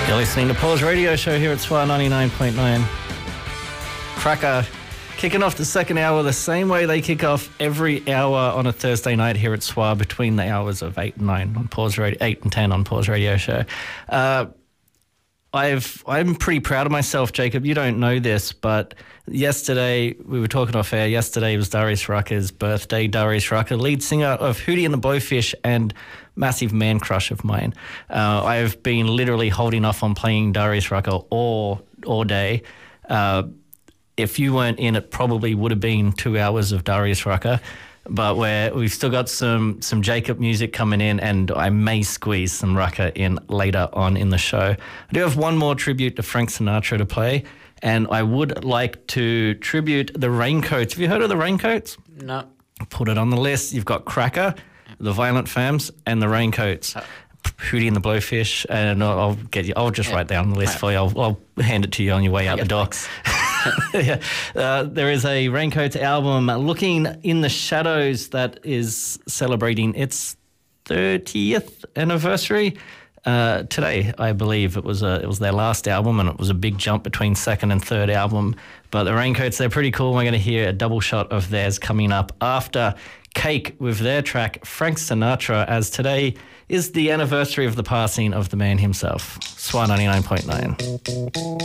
You're listening to Paul's radio show here at SWAR 99.9. Cracker kicking off the second hour the same way they kick off every hour on a Thursday night here at SWAR between the hours of 8 and 9 on Paul's radio, 8 and 10 on Paul's radio show. I'm pretty proud of myself, Jacob. You don't know this, but yesterday, we were talking off air, yesterday was Darius Rucker's birthday. Darius Rucker, lead singer of Hootie and the Blowfish and massive man crush of mine. I've been literally holding off on playing Darius Rucker all day. If you weren't in, it probably would have been 2 hours of Darius Rucker. But we've still got some Jacob music coming in, and I may squeeze some Rucker in later on in the show. I do have one more tribute to Frank Sinatra to play, and I would like to tribute the Raincoats. Have you heard of the Raincoats? No. Put it on the list. You've got Cracker, the Violent Femmes, and the Raincoats. Hootie and the Blowfish, and I'll just write down the list for you. I'll hand it to you on your way out the door. Yeah. There is a Raincoats album, Looking in the Shadows, that is celebrating its 30th anniversary. Today, I believe it was their last album, and it was a big jump between second and third album. But the Raincoats, they're pretty cool. We're going to hear a double shot of theirs coming up after Cake with their track Frank Sinatra, as today is the anniversary of the passing of the man himself. SWAR 99.9.